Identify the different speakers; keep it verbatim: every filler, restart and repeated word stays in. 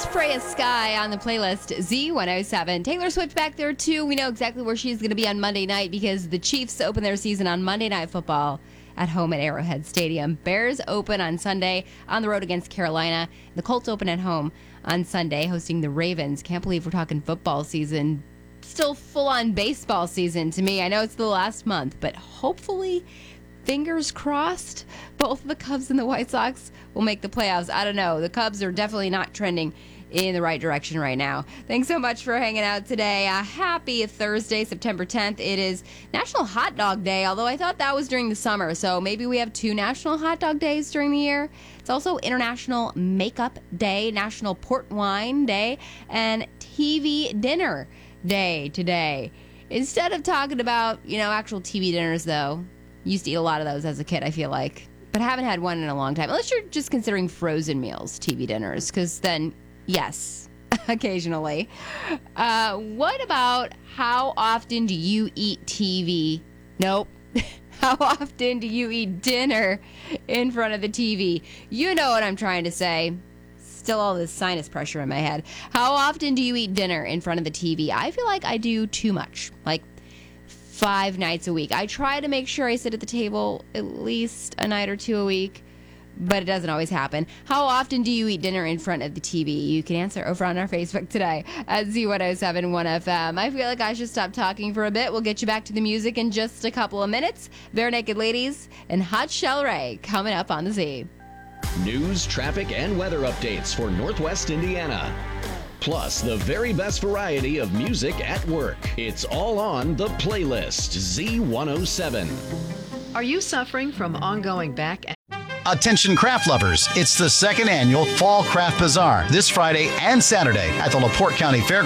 Speaker 1: Freya Sky on the playlist, Z one oh seven. Taylor Swift back there, too. We know exactly where she's going to be on Monday night because the Chiefs open their season on Monday Night Football at home at Arrowhead Stadium. Bears open on Sunday on the road against Carolina. The Colts open at home on Sunday, hosting the Ravens. Can't believe we're talking football season. Still full-on baseball season to me. I know it's the last month, but hopefully, fingers crossed, both the Cubs and the White Sox will make the playoffs. I don't know. The Cubs are definitely not trending in the right direction right now. Thanks so much for hanging out today. Uh, happy Thursday, September tenth. It is National Hot Dog Day, although I thought that was during the summer, so maybe we have two National Hot Dog Days during the year. It's also International Makeup Day, National Port Wine Day, and T V Dinner Day today. Instead of talking about, you know, actual T V dinners, though, used to eat a lot of those as a kid, I feel like, but I haven't had one in a long time, unless you're just considering frozen meals T V dinners, because then yes, occasionally. Uh, what about how often do you eat T V? Nope. How often do you eat dinner in front of the T V? You know what I'm trying to say. Still all this sinus pressure in my head. How often do you eat dinner in front of the T V? I feel like I do too much. Like five nights a week. I try to make sure I sit at the table at least a night or two a week, but it doesn't always happen. How often do you eat dinner in front of the T V? You can answer over on our Facebook today at Z one oh seven one F M. I feel like I should stop talking for a bit. We'll get you back to the music in just a couple of minutes. Bare Naked Ladies and Hot Shell Ray coming up on the Z.
Speaker 2: News, traffic, and weather updates for Northwest Indiana. Plus, the very best variety of music at work. It's all on the playlist, Z one oh seven.
Speaker 3: Are you suffering from ongoing back and
Speaker 4: Attention craft lovers, it's the second annual Fall Craft Bazaar this Friday and Saturday at the LaPorte County Fair.